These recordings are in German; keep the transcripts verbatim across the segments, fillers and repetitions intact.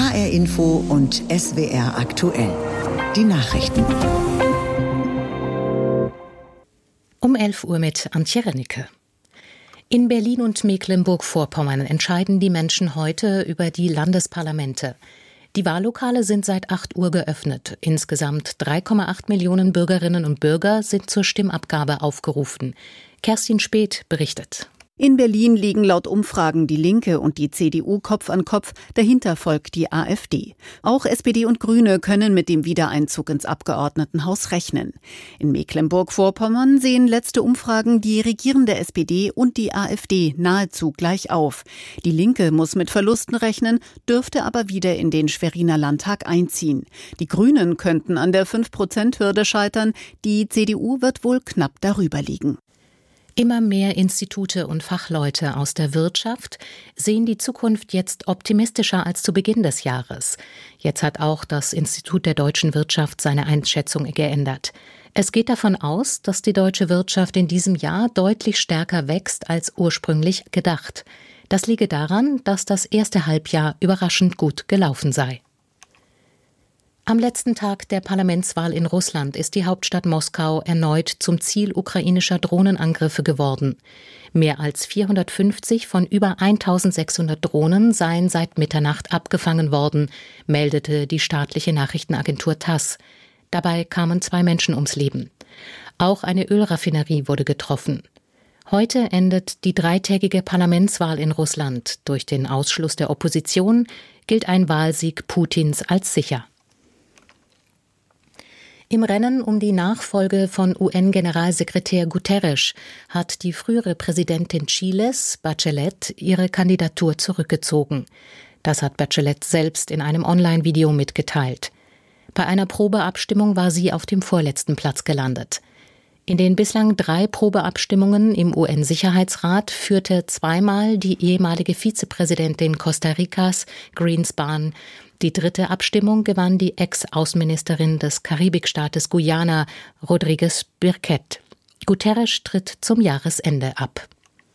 H R Info und S W R aktuell. Die Nachrichten. Um elf Uhr mit Antje Rennicke. In Berlin und Mecklenburg-Vorpommern entscheiden die Menschen heute über die Landesparlamente. Die Wahllokale sind seit acht Uhr geöffnet. Insgesamt drei Komma acht Millionen Bürgerinnen und Bürger sind zur Stimmabgabe aufgerufen. Kerstin Speth berichtet. In Berlin liegen laut Umfragen die Linke und die C D U Kopf an Kopf, dahinter folgt die AfD. Auch S P D und Grüne können mit dem Wiedereinzug ins Abgeordnetenhaus rechnen. In Mecklenburg-Vorpommern sehen letzte Umfragen die regierende S P D und die AfD nahezu gleich auf. Die Linke muss mit Verlusten rechnen, dürfte aber wieder in den Schweriner Landtag einziehen. Die Grünen könnten an der fünf Prozent Hürde scheitern, die C D U wird wohl knapp darüber liegen. Immer mehr Institute und Fachleute aus der Wirtschaft sehen die Zukunft jetzt optimistischer als zu Beginn des Jahres. Jetzt hat auch das Institut der deutschen Wirtschaft seine Einschätzung geändert. Es geht davon aus, dass die deutsche Wirtschaft in diesem Jahr deutlich stärker wächst als ursprünglich gedacht. Das liege daran, dass das erste Halbjahr überraschend gut gelaufen sei. Am letzten Tag der Parlamentswahl in Russland ist die Hauptstadt Moskau erneut zum Ziel ukrainischer Drohnenangriffe geworden. Mehr als vierhundertfünfzig von über eintausendsechshundert Drohnen seien seit Mitternacht abgefangen worden, meldete die staatliche Nachrichtenagentur TASS. Dabei kamen zwei Menschen ums Leben. Auch eine Ölraffinerie wurde getroffen. Heute endet die dreitägige Parlamentswahl in Russland. Durch den Ausschluss der Opposition gilt ein Wahlsieg Putins als sicher. Im Rennen um die Nachfolge von U N-Generalsekretär Guterres hat die frühere Präsidentin Chiles, Bachelet, ihre Kandidatur zurückgezogen. Das hat Bachelet selbst in einem Online-Video mitgeteilt. Bei einer Probeabstimmung war sie auf dem vorletzten Platz gelandet. In den bislang drei Probeabstimmungen im U N-Sicherheitsrat führte zweimal die ehemalige Vizepräsidentin Costa Ricas, Greenspan. Die dritte Abstimmung gewann die Ex-Außenministerin des Karibikstaates Guyana, Rodriguez Birquet. Guterres tritt zum Jahresende ab.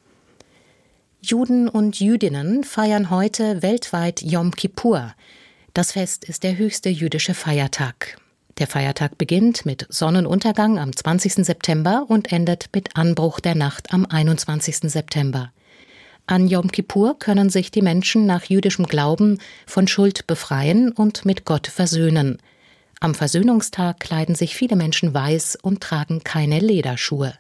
Juden und Jüdinnen feiern heute weltweit Yom Kippur. Das Fest ist der höchste jüdische Feiertag. Der Feiertag beginnt mit Sonnenuntergang am zwanzigsten September und endet mit Anbruch der Nacht am einundzwanzigsten September. An Yom Kippur können sich die Menschen nach jüdischem Glauben von Schuld befreien und mit Gott versöhnen. Am Versöhnungstag kleiden sich viele Menschen weiß und tragen keine Lederschuhe.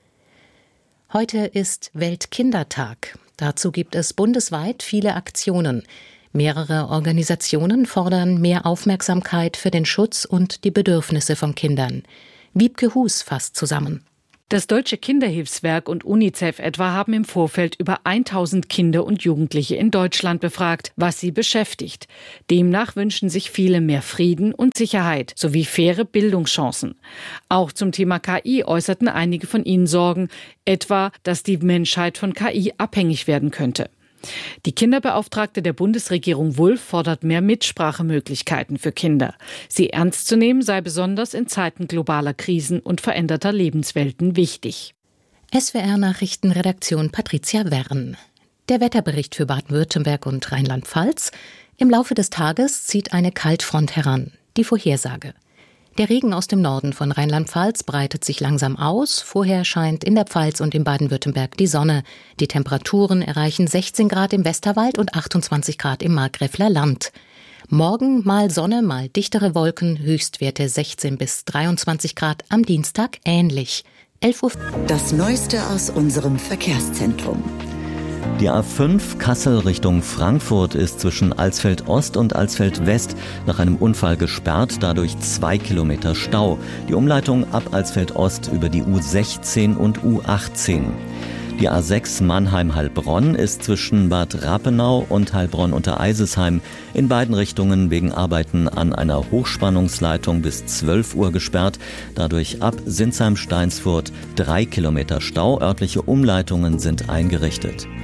Heute ist Weltkindertag. Dazu gibt es bundesweit viele Aktionen. Mehrere Organisationen fordern mehr Aufmerksamkeit für den Schutz und die Bedürfnisse von Kindern. Wiebke Hus fasst zusammen. Das Deutsche Kinderhilfswerk und UNICEF etwa haben im Vorfeld über tausend Kinder und Jugendliche in Deutschland befragt, was sie beschäftigt. Demnach wünschen sich viele mehr Frieden und Sicherheit sowie faire Bildungschancen. Auch zum Thema K I äußerten einige von ihnen Sorgen, etwa, dass die Menschheit von K I abhängig werden könnte. Die Kinderbeauftragte der Bundesregierung Wulff fordert mehr Mitsprachemöglichkeiten für Kinder. Sie ernst zu nehmen sei besonders in Zeiten globaler Krisen und veränderter Lebenswelten wichtig. S W R-Nachrichtenredaktion Patricia Wern. Der Wetterbericht für Baden-Württemberg und Rheinland-Pfalz. Im Laufe des Tages zieht eine Kaltfront heran. Die Vorhersage. Der Regen aus dem Norden von Rheinland-Pfalz breitet sich langsam aus. Vorher scheint in der Pfalz und in Baden-Württemberg die Sonne. Die Temperaturen erreichen sechzehn Grad im Westerwald und achtundzwanzig Grad im Markgräfler Land. Morgen mal Sonne, mal dichtere Wolken, Höchstwerte sechzehn bis dreiundzwanzig Grad, am Dienstag ähnlich. elf Uhr. Das Neueste aus unserem Verkehrszentrum. Die A fünf Kassel Richtung Frankfurt ist zwischen Alsfeld Ost und Alsfeld West nach einem Unfall gesperrt, dadurch zwei Kilometer Stau. Die Umleitung ab Alsfeld Ost über die U sechzehn und U achtzehn. Die A sechs Mannheim-Heilbronn ist zwischen Bad Rappenau und Heilbronn unter Eisesheim in beiden Richtungen wegen Arbeiten an einer Hochspannungsleitung bis zwölf Uhr gesperrt. Dadurch ab Sinsheim-Steinsfurt drei Kilometer Stau. Örtliche Umleitungen sind eingerichtet.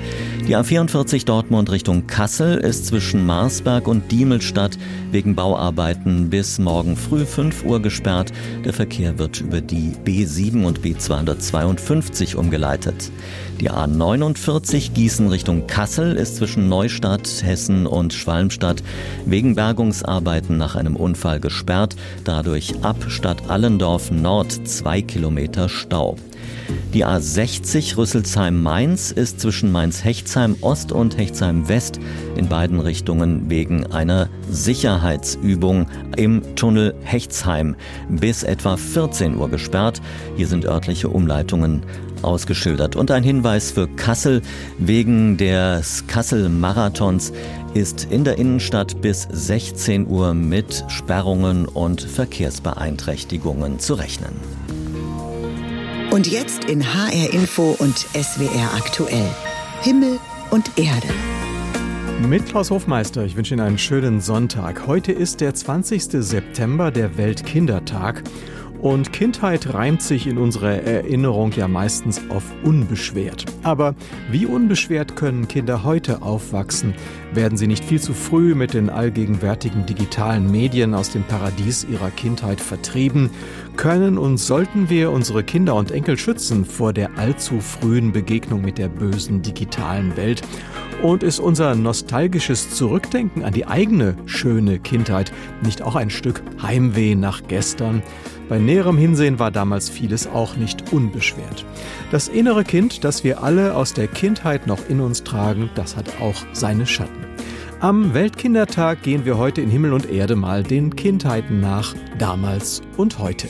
Die A vierundvierzig Dortmund Richtung Kassel ist zwischen Marsberg und Diemelstadt wegen Bauarbeiten bis morgen früh fünf Uhr gesperrt. Der Verkehr wird über die B sieben und B zweihundertzweiundfünfzig umgeleitet. Die A neunundvierzig Gießen Richtung Kassel ist zwischen Neustadt, Hessen und Schwalmstadt wegen Bergungsarbeiten nach einem Unfall gesperrt. Dadurch ab Stadt Allendorf Nord zwei Kilometer Stau. Die A sechzig Rüsselsheim-Mainz ist zwischen Mainz-Hechtsheim Ost und Hechtsheim West in beiden Richtungen wegen einer Sicherheitsübung im Tunnel Hechtsheim bis etwa vierzehn Uhr gesperrt. Hier sind örtliche Umleitungen ausgeschildert. Und ein Hinweis für Kassel: Wegen des Kassel-Marathons ist in der Innenstadt bis sechzehn Uhr mit Sperrungen und Verkehrsbeeinträchtigungen zu rechnen. Und jetzt in H R Info und S W R aktuell: Himmel und Erde. Mit Klaus Hofmeister, ich wünsche Ihnen einen schönen Sonntag. Heute ist der zwanzigste September, der Weltkindertag. Und Kindheit reimt sich in unserer Erinnerung ja meistens auf unbeschwert. Aber wie unbeschwert können Kinder heute aufwachsen? Werden sie nicht viel zu früh mit den allgegenwärtigen digitalen Medien aus dem Paradies ihrer Kindheit vertrieben? Können und sollten wir unsere Kinder und Enkel schützen vor der allzu frühen Begegnung mit der bösen digitalen Welt? Und ist unser nostalgisches Zurückdenken an die eigene schöne Kindheit nicht auch ein Stück Heimweh nach gestern? Bei näherem Hinsehen war damals vieles auch nicht unbeschwert. Das innere Kind, das wir alle aus der Kindheit noch in uns tragen, das hat auch seine Schatten. Am Weltkindertag gehen wir heute in Himmel und Erde mal den Kindheiten nach, damals und heute.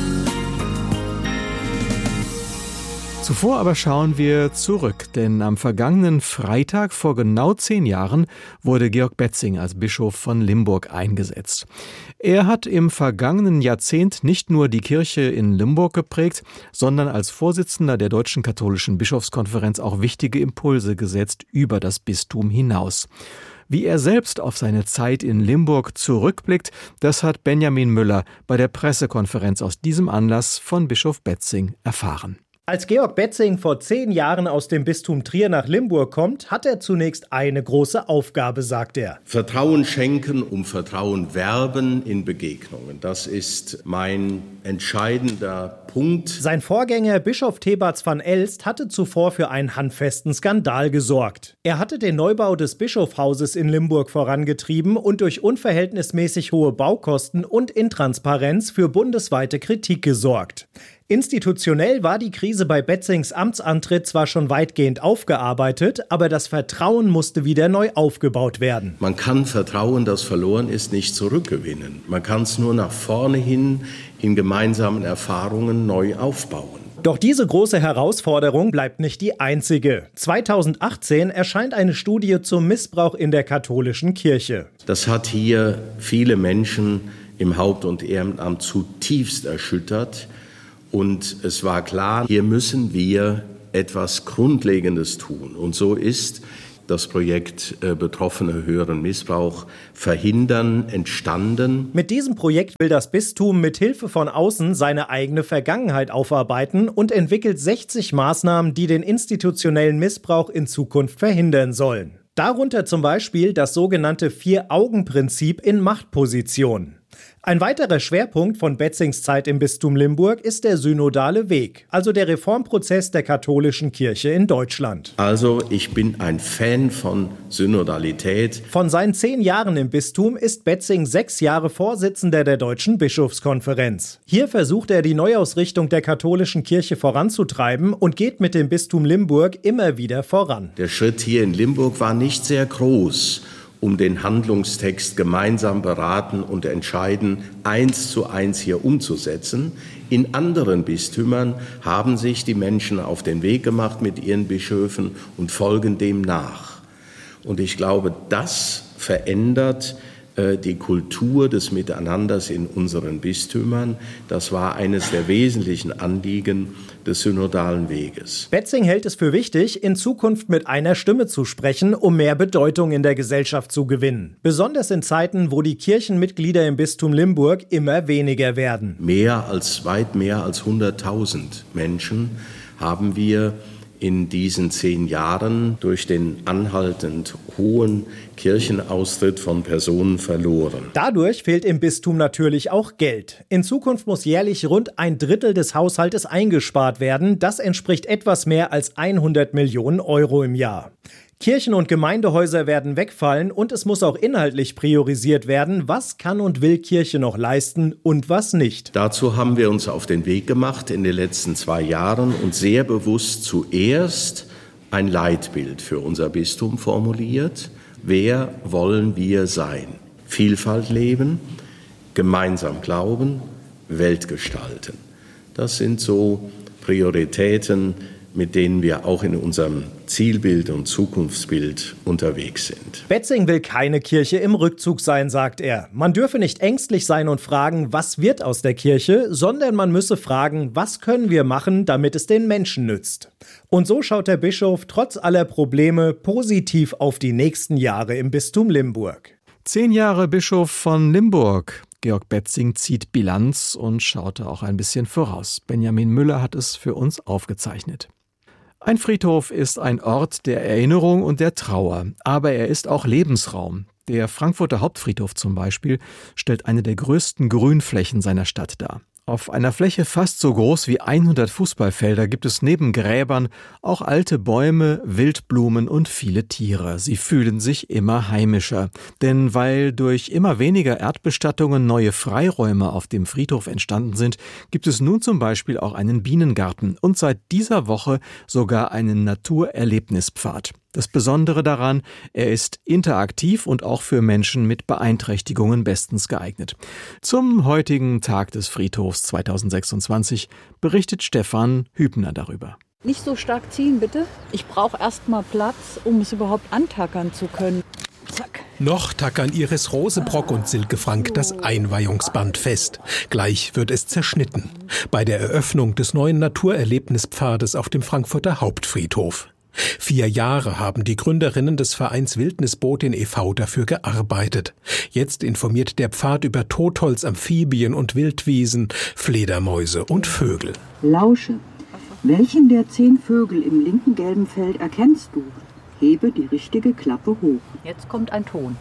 Zuvor aber schauen wir zurück, denn am vergangenen Freitag vor genau zehn Jahren wurde Georg Betzing als Bischof von Limburg eingesetzt. Er hat im vergangenen Jahrzehnt nicht nur die Kirche in Limburg geprägt, sondern als Vorsitzender der Deutschen Katholischen Bischofskonferenz auch wichtige Impulse gesetzt über das Bistum hinaus. Wie er selbst auf seine Zeit in Limburg zurückblickt, das hat Benjamin Müller bei der Pressekonferenz aus diesem Anlass von Bischof Betzing erfahren. Als Georg Betzing vor zehn Jahren aus dem Bistum Trier nach Limburg kommt, hat er zunächst eine große Aufgabe, sagt er. Vertrauen schenken, um Vertrauen werben in Begegnungen. Das ist mein entscheidender Punkt. Sein Vorgänger Bischof Thebats van Elst hatte zuvor für einen handfesten Skandal gesorgt. Er hatte den Neubau des Bischofshauses in Limburg vorangetrieben und durch unverhältnismäßig hohe Baukosten und Intransparenz für bundesweite Kritik gesorgt. Institutionell war die Krise bei Betzings Amtsantritt zwar schon weitgehend aufgearbeitet, aber das Vertrauen musste wieder neu aufgebaut werden. Man kann Vertrauen, das verloren ist, nicht zurückgewinnen. Man kann es nur nach vorne hin in gemeinsamen Erfahrungen neu aufbauen. Doch diese große Herausforderung bleibt nicht die einzige. zweitausendachtzehn erscheint eine Studie zum Missbrauch in der katholischen Kirche. Das hat hier viele Menschen im Haupt- und Ehrenamt zutiefst erschüttert. Und es war klar, hier müssen wir etwas Grundlegendes tun. Und so ist das Projekt äh, Betroffene höheren Missbrauch verhindern entstanden. Mit diesem Projekt will das Bistum mit Hilfe von außen seine eigene Vergangenheit aufarbeiten und entwickelt sechzig Maßnahmen, die den institutionellen Missbrauch in Zukunft verhindern sollen. Darunter zum Beispiel das sogenannte Vier-Augen-Prinzip in Machtpositionen. Ein weiterer Schwerpunkt von Betzings Zeit im Bistum Limburg ist der synodale Weg, also der Reformprozess der katholischen Kirche in Deutschland. Also ich bin ein Fan von Synodalität. Von seinen zehn Jahren im Bistum ist Betzing sechs Jahre Vorsitzender der Deutschen Bischofskonferenz. Hier versucht er, die Neuausrichtung der katholischen Kirche voranzutreiben und geht mit dem Bistum Limburg immer wieder voran. Der Schritt hier in Limburg war nicht sehr groß, um den Handlungstext gemeinsam beraten und entscheiden, eins zu eins hier umzusetzen. In anderen Bistümern haben sich die Menschen auf den Weg gemacht mit ihren Bischöfen und folgen dem nach. Und ich glaube, das verändert äh, die Kultur des Miteinanders in unseren Bistümern. Das war eines der wesentlichen Anliegen des synodalen Weges. Betzing hält es für wichtig, in Zukunft mit einer Stimme zu sprechen, um mehr Bedeutung in der Gesellschaft zu gewinnen. Besonders in Zeiten, wo die Kirchenmitglieder im Bistum Limburg immer weniger werden. Mehr als, weit mehr als hunderttausend Menschen haben wir in diesen zehn Jahren durch den anhaltend hohen Kirchenaustritt von Personen verloren. Dadurch fehlt im Bistum natürlich auch Geld. In Zukunft muss jährlich rund ein Drittel des Haushaltes eingespart werden. Das entspricht etwas mehr als hundert Millionen Euro im Jahr. Kirchen und Gemeindehäuser werden wegfallen und es muss auch inhaltlich priorisiert werden, was kann und will Kirche noch leisten und was nicht. Dazu haben wir uns auf den Weg gemacht in den letzten zwei Jahren und sehr bewusst zuerst ein Leitbild für unser Bistum formuliert. Wer wollen wir sein? Vielfalt leben, gemeinsam glauben, Welt gestalten. Das sind so Prioritäten, mit denen wir auch in unserem Zielbild und Zukunftsbild unterwegs sind. Betzing will keine Kirche im Rückzug sein, sagt er. Man dürfe nicht ängstlich sein und fragen, was wird aus der Kirche, sondern man müsse fragen, was können wir machen, damit es den Menschen nützt. Und so schaut der Bischof trotz aller Probleme positiv auf die nächsten Jahre im Bistum Limburg. Zehn Jahre Bischof von Limburg. Georg Betzing zieht Bilanz und schaute auch ein bisschen voraus. Benjamin Müller hat es für uns aufgezeichnet. Ein Friedhof ist ein Ort der Erinnerung und der Trauer, aber er ist auch Lebensraum. Der Frankfurter Hauptfriedhof zum Beispiel stellt eine der größten Grünflächen seiner Stadt dar. Auf einer Fläche fast so groß wie hundert Fußballfelder gibt es neben Gräbern auch alte Bäume, Wildblumen und viele Tiere. Sie fühlen sich immer heimischer. Denn weil durch immer weniger Erdbestattungen neue Freiräume auf dem Friedhof entstanden sind, gibt es nun zum Beispiel auch einen Bienengarten und seit dieser Woche sogar einen Naturerlebnispfad. Das Besondere daran, er ist interaktiv und auch für Menschen mit Beeinträchtigungen bestens geeignet. Zum heutigen Tag des Friedhofs zweitausendsechsundzwanzig berichtet Stefan Hübner darüber. Nicht so stark ziehen, bitte. Ich brauche erst mal Platz, um es überhaupt antackern zu können. Zack. Noch tackern Iris Rosebrock und Silke Frank das Einweihungsband fest. Gleich wird es zerschnitten. Bei der Eröffnung des neuen Naturerlebnispfades auf dem Frankfurter Hauptfriedhof. Vier Jahre haben die Gründerinnen des Vereins Wildnisbotin e V dafür gearbeitet. Jetzt informiert der Pfad über Totholz, Amphibien und Wildwiesen, Fledermäuse und Vögel. Lausche. Welchen der zehn Vögel im linken gelben Feld erkennst du? Hebe die richtige Klappe hoch. Jetzt kommt ein Ton.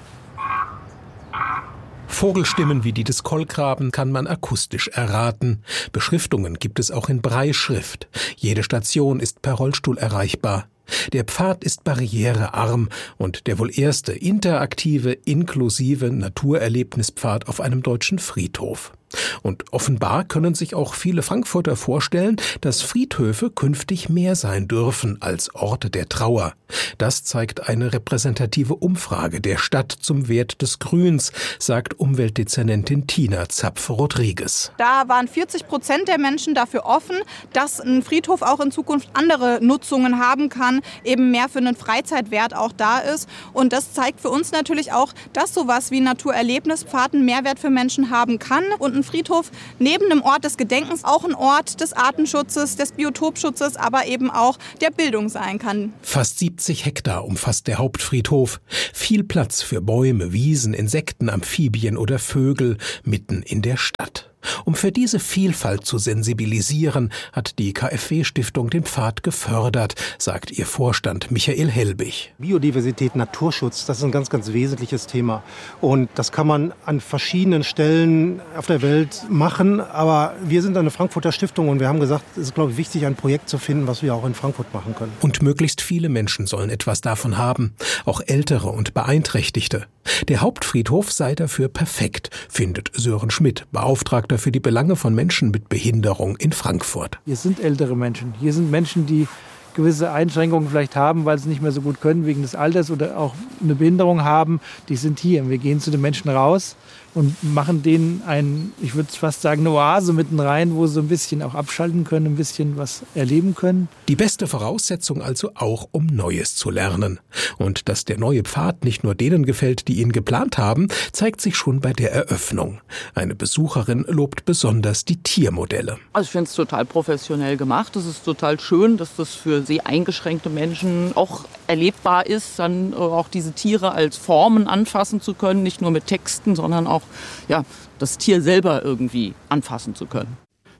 Vogelstimmen wie die des Kolkraben kann man akustisch erraten. Beschriftungen gibt es auch in Brailleschrift. Jede Station ist per Rollstuhl erreichbar. Der Pfad ist barrierearm und der wohl erste interaktive, inklusive Naturerlebnispfad auf einem deutschen Friedhof. Und offenbar können sich auch viele Frankfurter vorstellen, dass Friedhöfe künftig mehr sein dürfen als Orte der Trauer. Das zeigt eine repräsentative Umfrage der Stadt zum Wert des Grüns, sagt Umweltdezernentin Tina Zapf-Rodriguez. Da waren vierzig Prozent der Menschen dafür offen, dass ein Friedhof auch in Zukunft andere Nutzungen haben kann, eben mehr für einen Freizeitwert auch da ist. Und das zeigt für uns natürlich auch, dass sowas wie Naturerlebnispfad einen Mehrwert für Menschen haben kann und ein Friedhof neben einem Ort des Gedenkens auch ein Ort des Artenschutzes, des Biotopschutzes, aber eben auch der Bildung sein kann. Fast siebzig Hektar umfasst der Hauptfriedhof. Viel Platz für Bäume, Wiesen, Insekten, Amphibien oder Vögel mitten in der Stadt. Um für diese Vielfalt zu sensibilisieren, hat die K f W-Stiftung den Pfad gefördert, sagt ihr Vorstand Michael Helbig. Biodiversität, Naturschutz, das ist ein ganz, ganz wesentliches Thema. Und das kann man an verschiedenen Stellen auf der Welt machen. Aber wir sind eine Frankfurter Stiftung und wir haben gesagt, es ist, glaube ich, wichtig, ein Projekt zu finden, was wir auch in Frankfurt machen können. Und möglichst viele Menschen sollen etwas davon haben, auch Ältere und Beeinträchtigte. Der Hauptfriedhof sei dafür perfekt, findet Sören Schmidt, Beauftragter für die Belange von Menschen mit Behinderung in Frankfurt. Hier sind ältere Menschen. Hier sind Menschen, die gewisse Einschränkungen vielleicht haben, weil sie nicht mehr so gut können wegen des Alters oder auch eine Behinderung haben. Die sind hier. Wir gehen zu den Menschen raus und machen denen ein, ich würde fast sagen, eine Oase mitten rein, wo sie so ein bisschen auch abschalten können, ein bisschen was erleben können. Die beste Voraussetzung also auch, um Neues zu lernen. Und dass der neue Pfad nicht nur denen gefällt, die ihn geplant haben, zeigt sich schon bei der Eröffnung. Eine Besucherin lobt besonders die Tiermodelle. Also ich finde es total professionell gemacht. Es ist total schön, dass das für sehr eingeschränkte Menschen auch erlebbar ist, dann auch diese Tiere als Formen anfassen zu können, nicht nur mit Texten, sondern auch ja, das Tier selber irgendwie anfassen zu können.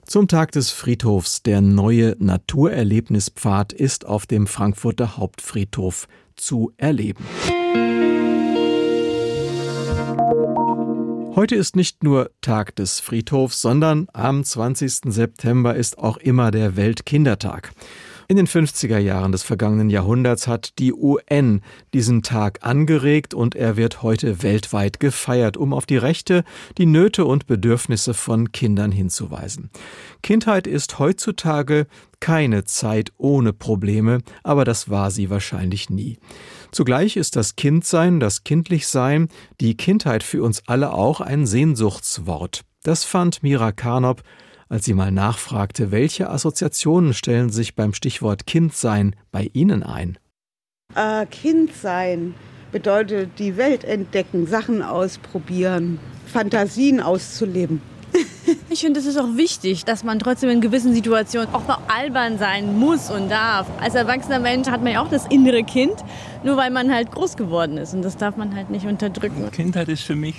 Zum Tag des Friedhofs. Der neue Naturerlebnispfad ist auf dem Frankfurter Hauptfriedhof zu erleben. Heute ist nicht nur Tag des Friedhofs, sondern am zwanzigsten September ist auch immer der Weltkindertag. In den fünfziger Jahren des vergangenen Jahrhunderts hat die U N diesen Tag angeregt und er wird heute weltweit gefeiert, um auf die Rechte, die Nöte und Bedürfnisse von Kindern hinzuweisen. Kindheit ist heutzutage keine Zeit ohne Probleme, aber das war sie wahrscheinlich nie. Zugleich ist das Kindsein, das Kindlichsein, die Kindheit für uns alle auch ein Sehnsuchtswort. Das fand Mira Karnop, als sie mal nachfragte, welche Assoziationen stellen sich beim Stichwort Kindsein bei Ihnen ein? Äh, Kindsein bedeutet die Welt entdecken, Sachen ausprobieren, Fantasien auszuleben. Ich finde, es ist auch wichtig, dass man trotzdem in gewissen Situationen auch mal albern sein muss und darf. Als erwachsener Mensch hat man ja auch das innere Kind, nur weil man halt groß geworden ist und das darf man halt nicht unterdrücken. Kindheit ist für mich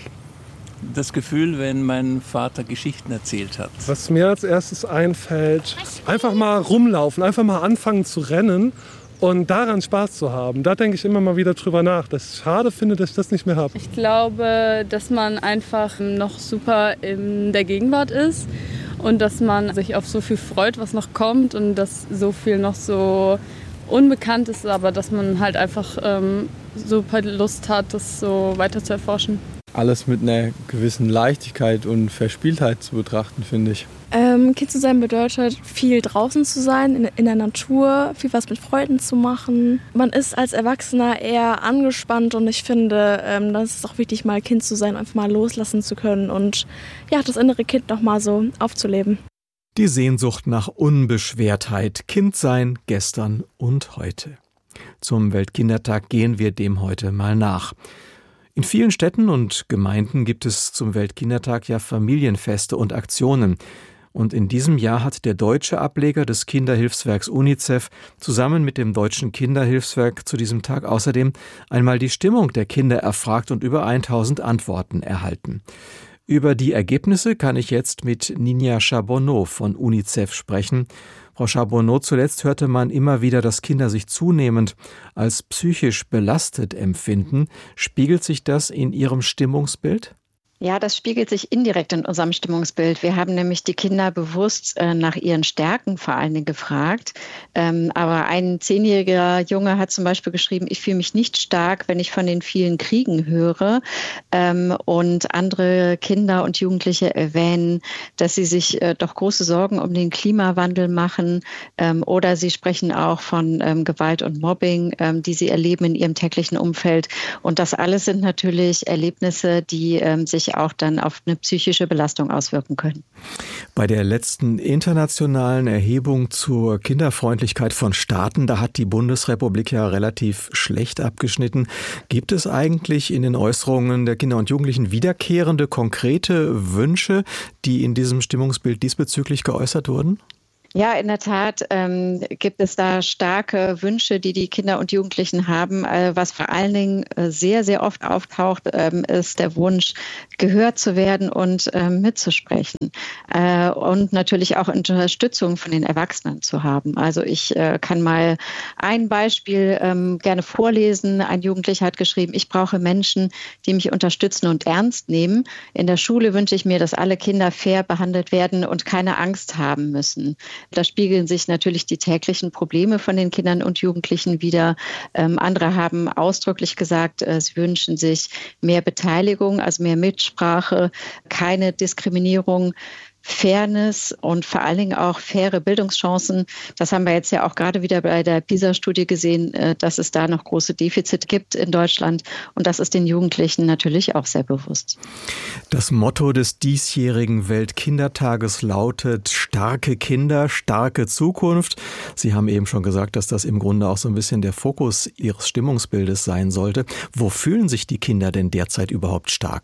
das Gefühl, wenn mein Vater Geschichten erzählt hat. Was mir als erstes einfällt, einfach mal rumlaufen, einfach mal anfangen zu rennen und daran Spaß zu haben. Da denke ich immer mal wieder drüber nach, dass ich schade finde, dass ich das nicht mehr habe. Ich glaube, dass man einfach noch super in der Gegenwart ist und dass man sich auf so viel freut, was noch kommt und dass so viel noch so unbekannt ist, aber dass man halt einfach ähm, super Lust hat, das so weiter zu erforschen. Alles mit einer gewissen Leichtigkeit und Verspieltheit zu betrachten, finde ich. Ähm, Kind zu sein bedeutet, viel draußen zu sein, in, in der Natur, viel was mit Freunden zu machen. Man ist als Erwachsener eher angespannt und ich finde, ähm, das ist auch wichtig, mal Kind zu sein, einfach mal loslassen zu können und ja, das innere Kind noch mal so aufzuleben. Die Sehnsucht nach Unbeschwertheit, Kindsein gestern und heute. Zum Weltkindertag gehen wir dem heute mal nach. In vielen Städten und Gemeinden gibt es zum Weltkindertag ja Familienfeste und Aktionen. Und in diesem Jahr hat der deutsche Ableger des Kinderhilfswerks UNICEF zusammen mit dem deutschen Kinderhilfswerk zu diesem Tag außerdem einmal die Stimmung der Kinder erfragt und über tausend Antworten erhalten. Über die Ergebnisse kann ich jetzt mit Ninja Charbonneau von UNICEF sprechen. Frau Charbonneau, zuletzt hörte man immer wieder, dass Kinder sich zunehmend als psychisch belastet empfinden. Spiegelt sich das in Ihrem Stimmungsbild? Ja, das spiegelt sich indirekt in unserem Stimmungsbild. Wir haben nämlich die Kinder bewusst äh, nach ihren Stärken vor allen Dingen gefragt. Ähm, aber ein zehnjähriger Junge hat zum Beispiel geschrieben, ich fühle mich nicht stark, wenn ich von den vielen Kriegen höre. Ähm, und andere Kinder und Jugendliche erwähnen, dass sie sich äh, doch große Sorgen um den Klimawandel machen. Ähm, oder sie sprechen auch von ähm, Gewalt und Mobbing, ähm, die sie erleben in ihrem täglichen Umfeld. Und das alles sind natürlich Erlebnisse, die ähm, sich auch dann auf eine psychische Belastung auswirken können. Bei der letzten internationalen Erhebung zur Kinderfreundlichkeit von Staaten, da hat die Bundesrepublik ja relativ schlecht abgeschnitten. Gibt es eigentlich in den Äußerungen der Kinder und Jugendlichen wiederkehrende, konkrete Wünsche, die in diesem Stimmungsbild diesbezüglich geäußert wurden? Ja, in der Tat ähm, gibt es da starke Wünsche, die die Kinder und Jugendlichen haben. Äh, was vor allen Dingen äh, sehr, sehr oft auftaucht, ähm, ist der Wunsch, gehört zu werden und ähm, mitzusprechen. Äh, und natürlich auch Unterstützung von den Erwachsenen zu haben. Also ich äh, kann mal ein Beispiel ähm, gerne vorlesen. Ein Jugendlicher hat geschrieben, ich brauche Menschen, die mich unterstützen und ernst nehmen. In der Schule wünsche ich mir, dass alle Kinder fair behandelt werden und keine Angst haben müssen. Da spiegeln sich natürlich die täglichen Probleme von den Kindern und Jugendlichen wider. Ähm, andere haben ausdrücklich gesagt, äh, sie wünschen sich mehr Beteiligung, also mehr Mitsprache, keine Diskriminierung, Fairness und vor allen Dingen auch faire Bildungschancen. Das haben wir jetzt ja auch gerade wieder bei der PISA-Studie gesehen, dass es da noch große Defizite gibt in Deutschland. Und das ist den Jugendlichen natürlich auch sehr bewusst. Das Motto des diesjährigen Weltkindertages lautet: starke Kinder, starke Zukunft. Sie haben eben schon gesagt, dass das im Grunde auch so ein bisschen der Fokus Ihres Stimmungsbildes sein sollte. Wo fühlen sich die Kinder denn derzeit überhaupt stark?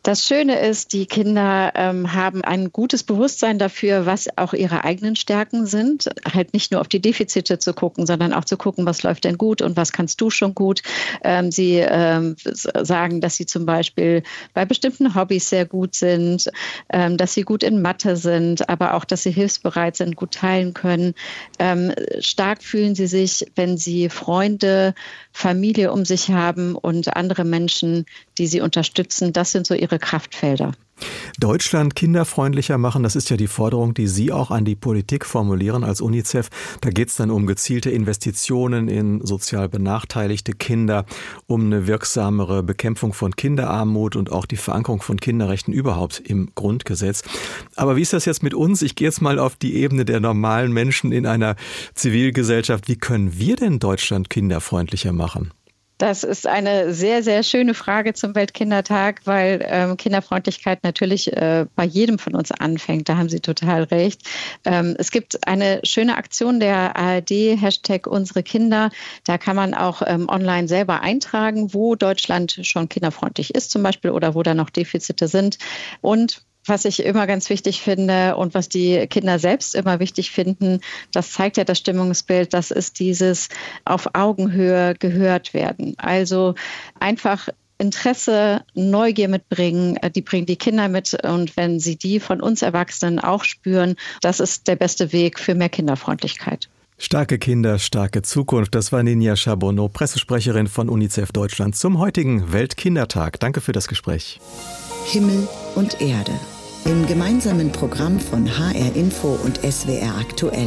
Das Schöne ist, die Kinder ähm, haben ein gutes Bewusstsein dafür, was auch ihre eigenen Stärken sind. Halt nicht nur auf die Defizite zu gucken, sondern auch zu gucken, was läuft denn gut und was kannst du schon gut. Ähm, sie ähm, sagen, dass sie zum Beispiel bei bestimmten Hobbys sehr gut sind, ähm, dass sie gut in Mathe sind, aber auch, dass sie hilfsbereit sind, gut teilen können. Ähm, stark fühlen sie sich, wenn sie Freunde, Familie um sich haben und andere Menschen, die sie unterstützen. Das sind so ihre Kraftfelder. Deutschland kinderfreundlicher machen, das ist ja die Forderung, die Sie auch an die Politik formulieren als UNICEF. Da geht es dann um gezielte Investitionen in sozial benachteiligte Kinder, um eine wirksamere Bekämpfung von Kinderarmut und auch die Verankerung von Kinderrechten überhaupt im Grundgesetz. Aber wie ist das jetzt mit uns? Ich gehe jetzt mal auf die Ebene der normalen Menschen in einer Zivilgesellschaft. Wie können wir denn Deutschland kinderfreundlicher machen? Das ist eine sehr, sehr schöne Frage zum Weltkindertag, weil ähm, Kinderfreundlichkeit natürlich äh, bei jedem von uns anfängt. Da haben Sie total recht. Ähm, es gibt eine schöne Aktion der A R D, Hashtag unsere Kinder. Da kann man auch ähm, online selber eintragen, wo Deutschland schon kinderfreundlich ist zum Beispiel oder wo da noch Defizite sind. Und was ich immer ganz wichtig finde und was die Kinder selbst immer wichtig finden, das zeigt ja das Stimmungsbild, das ist dieses auf Augenhöhe gehört werden. Also einfach Interesse, Neugier mitbringen, die bringen die Kinder mit und wenn sie die von uns Erwachsenen auch spüren, das ist der beste Weg für mehr Kinderfreundlichkeit. Starke Kinder, starke Zukunft. Das war Ninja Charbonneau, Pressesprecherin von UNICEF Deutschland zum heutigen Weltkindertag. Danke für das Gespräch. Himmel und Erde. Im gemeinsamen Programm von H R Info und S W R aktuell.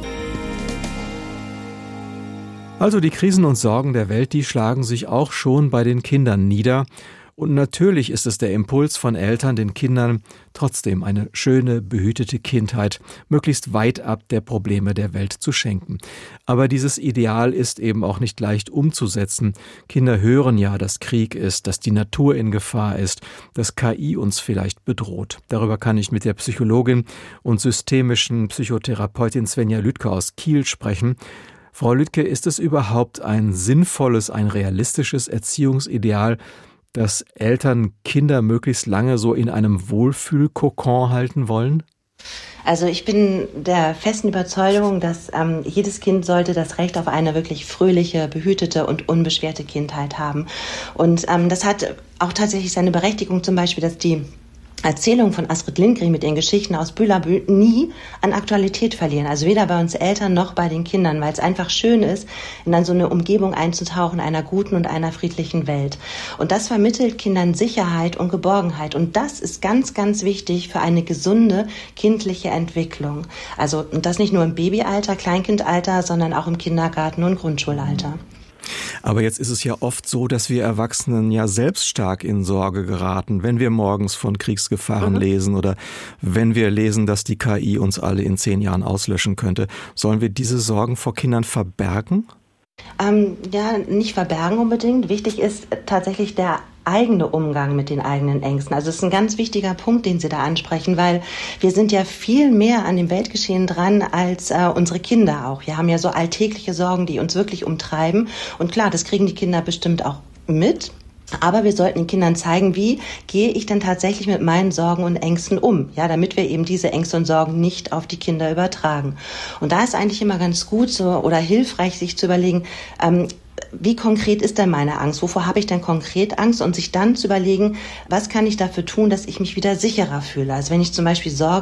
Also die Krisen und Sorgen der Welt, die schlagen sich auch schon bei den Kindern nieder. Und natürlich ist es der Impuls von Eltern, den Kindern trotzdem eine schöne, behütete Kindheit möglichst weit ab der Probleme der Welt zu schenken. Aber dieses Ideal ist eben auch nicht leicht umzusetzen. Kinder hören ja, dass Krieg ist, dass die Natur in Gefahr ist, dass K I uns vielleicht bedroht. Darüber kann ich mit der Psychologin und systemischen Psychotherapeutin Svenja Lüdke aus Kiel sprechen. Frau Lüdke, ist es überhaupt ein sinnvolles, ein realistisches Erziehungsideal, dass Eltern Kinder möglichst lange so in einem Wohlfühlkokon halten wollen? Also ich bin der festen Überzeugung, dass ähm, jedes Kind sollte das Recht auf eine wirklich fröhliche, behütete und unbeschwerte Kindheit haben. Und ähm, das hat auch tatsächlich seine Berechtigung, zum Beispiel, dass die Erzählungen von Astrid Lindgren mit ihren Geschichten aus Bülabü nie an Aktualität verlieren. Also weder bei uns Eltern noch bei den Kindern, weil es einfach schön ist, in dann so eine Umgebung einzutauchen, einer guten und einer friedlichen Welt. Und das vermittelt Kindern Sicherheit und Geborgenheit. Und das ist ganz, ganz wichtig für eine gesunde kindliche Entwicklung. Also und das nicht nur im Babyalter, Kleinkindalter, sondern auch im Kindergarten und Grundschulalter. Aber jetzt ist es ja oft so, dass wir Erwachsenen ja selbst stark in Sorge geraten, wenn wir morgens von Kriegsgefahren mhm. lesen oder wenn wir lesen, dass die K I uns alle in zehn Jahren auslöschen könnte. Sollen wir diese Sorgen vor Kindern verbergen? Ähm, ja, nicht verbergen unbedingt. Wichtig ist tatsächlich der eigene Umgang mit den eigenen Ängsten. Also es ist ein ganz wichtiger Punkt, den Sie da ansprechen, weil wir sind ja viel mehr an dem Weltgeschehen dran als äh, unsere Kinder auch. Wir haben ja so alltägliche Sorgen, die uns wirklich umtreiben. Und klar, das kriegen die Kinder bestimmt auch mit. Aber wir sollten den Kindern zeigen, wie gehe ich denn tatsächlich mit meinen Sorgen und Ängsten um, ja, damit wir eben diese Ängste und Sorgen nicht auf die Kinder übertragen. Und da ist eigentlich immer ganz gut so oder hilfreich, sich zu überlegen, ähm, wie konkret ist denn meine Angst? Wovor habe ich denn konkret Angst? Und sich dann zu überlegen, was kann ich dafür tun, dass ich mich wieder sicherer fühle? Also wenn ich zum Beispiel Sorge